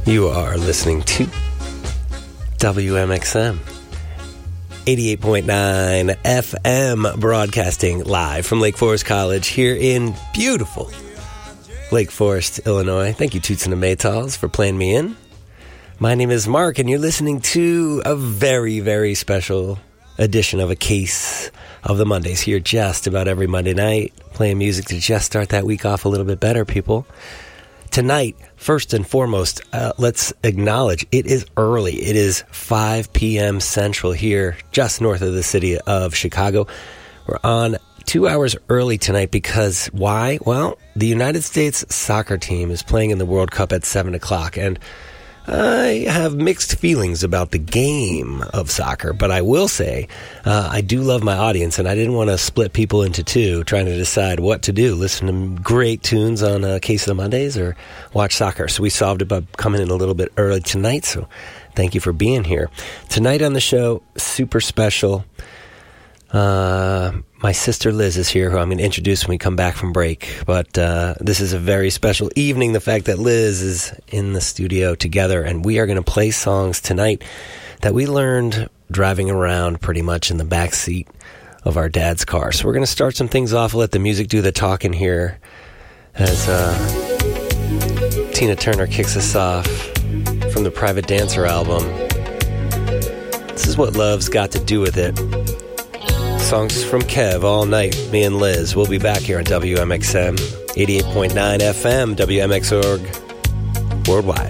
You are listening to WMXM 88.9 FM, broadcasting live from Lake Forest College here in beautiful Lake Forest, Illinois. Thank you, Toots and the Maytals, for playing me in. My name is Mark, and you're listening to a very, very special edition of A Case of the Mondays here just about every Monday night, playing music to just start that week off a little bit better, people. Tonight, first and foremost, let's acknowledge it is early. It is 5 p.m. Central here, just north of the city of Chicago. We're on 2 hours early tonight because why? Well, the United States soccer team is playing in the World Cup at 7 o'clock, and I have mixed feelings about the game of soccer, but I will say I do love my audience, and I didn't want to split people into two trying to decide what to do, listen to great tunes on Case of the Mondays or watch soccer. So we solved it by coming in a little bit early tonight, so thank you for being here. Tonight on the show, super special. My sister Liz is here, who I'm going to introduce when we come back from break. But this is a very special evening, the fact that Liz is in the studio together, and we are going to play songs tonight that we learned driving around pretty much in the back seat of our dad's car. So we're going to start some things off, let the music do the talking here as Tina Turner kicks us off from the Private Dancer album. This is What Love's Got to Do With It. Songs from Kev all night, me and Liz. We'll be back here on WMXM 88.9 FM, WMX.org, worldwide.